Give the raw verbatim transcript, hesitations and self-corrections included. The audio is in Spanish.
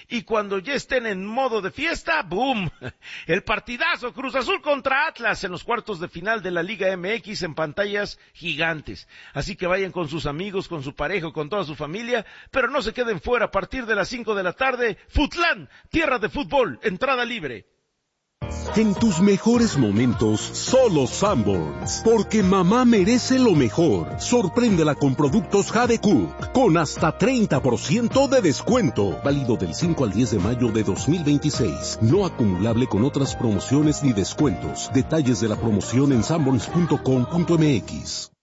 y cuando ya estén en modo de fiesta, ¡boom! El partidazo Cruz Azul contra Atlas en los cuartos de final de la Liga M X en pantallas gigantes. Así que vayan con sus amigos, con su pareja, con toda su familia, pero no se queden fuera. A partir de las cinco de la tarde, Futlán, tierra de fútbol, entrada libre. En tus mejores momentos, solo Sanborns, porque mamá merece lo mejor. Sorpréndela con productos Jade Cook, con hasta treinta por ciento de descuento. Válido del cinco al diez de mayo de dos mil veintiséis. No acumulable con otras promociones ni descuentos. Detalles de la promoción en sanborns punto com punto m x.